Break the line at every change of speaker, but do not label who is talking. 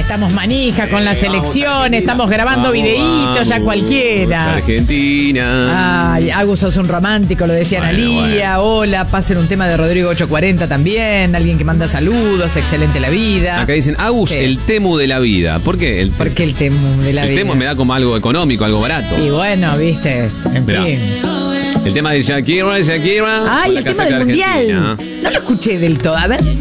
estamos manija con las elecciones, estamos grabando videitos, ya cualquiera.
Argentina.
Ay, Agus, sos un romántico, lo decía Analía. Hola, pasen un tema de Rodrigo 840 también. Alguien que manda saludos, excelente la vida.
Acá dicen, Agus, el temu de la vida. ¿Por qué?
¿Por qué el temu de la vida?
El temu me da como algo económico, algo barato.
Y bueno, viste, en fin.
El tema de Shakira.
Ay, el tema del mundial. No lo escuché del todo. A ver.